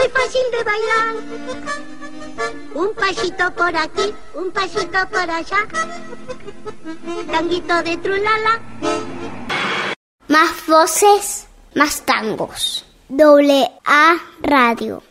muy fácil de bailar. Un pasito por aquí, un pasito por allá. Tanguito de trulala. Más voces, más tangos. AA Radio.